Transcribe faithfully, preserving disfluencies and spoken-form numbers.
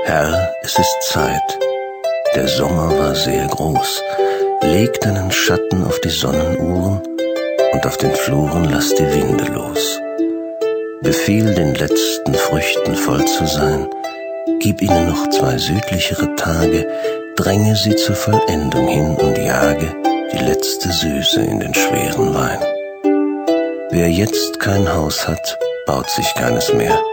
Herr, es ist Zeit. Der Sommer war sehr groß. Leg deinen Schatten auf die Sonnenuhren und auf den Fluren lass die Winde los. Befiehl den letzten Früchten voll zu sein, gib ihnen noch zwei südlichere Tage, dränge sie zur Vollendung hin und jage die letzte Süße in den schweren Wein. Wer jetzt kein Haus hat, baut sich keines mehr.